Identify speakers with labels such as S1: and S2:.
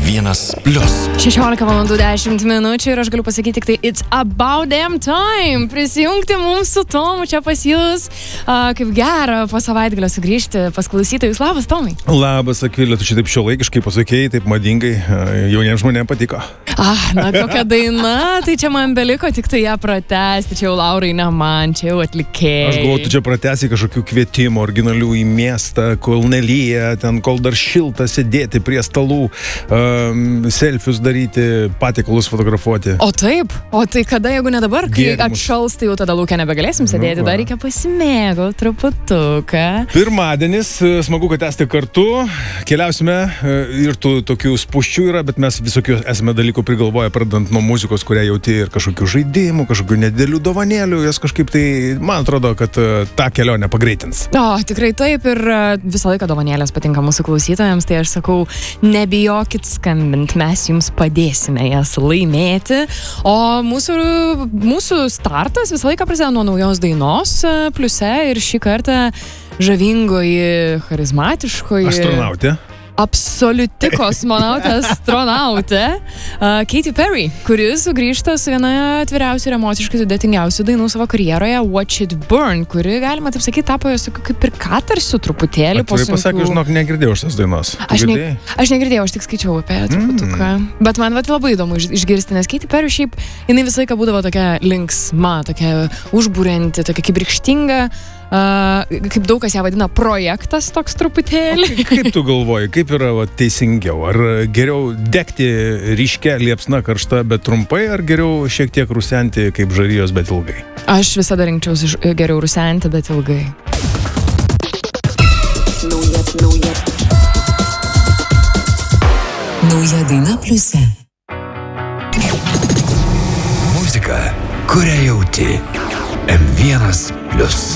S1: M1+.
S2: 16:10 ir aš galiu pasakyti tik tai it's about damn time prisijungti mums su Tomu čia pas jūs. Kaip gera po savaitgalio sugrįžti pas klausytojus. Labas, Tomai.
S3: Labas, Akvilė, tu čia taip šiuolaikiškai pasakėjai, taip madingai, jauniems žmonėms patiko.
S2: Na kokia daina, tai čia man beliko tik tai ją pratęsti, čia jau Laurai ne man, čia jau atlikėjai.
S3: Aš galvoju, tu čia pratęsi kažkokių kvietimų originalių į miestą, kol nelyja, ten kol dar šilta sėdėti prie stalų, selfius daryti, patiekalus fotografuoti.
S2: O taip, o tai kada, jeigu ne dabar, kai atšals, tai jau tada lauke nebegalėsim sėdėti, dar reikia pasimėgauti truputuką.
S3: Pirmadienis, smagu, kad esate kartu, keliausime ir tų tokių spuščių yra, bet mes visokių esame dalykų prigalvoję, pradant nuo muzikos, kurią jauti, ir kažkokių žaidimų, kažkokių nedėlių dovanėlių, jas kažkaip tai, man atrodo, kad tą kelionę pagreitins.
S2: Tikrai taip, ir visą laiką dovanėlės patinka mūsų klausytojams, tai aš sakau, nebijokit skambint, mes jums padėsime jas laimėti, o mūsų startas visą laiką prasideda nuo naujos dainos pliuse ir šį kartą žavingoji, charizmatiškoji
S3: astronautė.
S2: Absoliuti kosmonautė, astronautė Katy Perry, kuris sugrįžta su viena atviriausių ir emociškai sudėtingiausių dainų savo karjeroje Watch It Burn, kuri, galima taip sakyti, tapo jos kaip ir katarsiu truputėlį.
S3: Atvirai pasakius, žinok, negirdėjau šios dainos. Aš
S2: negirdėjau, aš tik skaičiau apie truputuką. Bet man labai įdomu išgirsti, nes Katy Perry šiaip, jinai visą laiką būdavo tokia linksma, tokia užburianti, tokia kibirkštinga. Kaip daug kas ją vadina projektas toks truputėlį.
S3: Kaip tu galvoji, kaip yra teisingiau? Ar geriau degti ryškia, liepsna, karšta, bet trumpai, ar geriau šiek tiek rusenti kaip žarijos, bet ilgai?
S2: Aš visada rinkčiausi geriau rusenti, bet ilgai.
S1: Nauja daina pliuse. Muzika, kurią jauti. M1+.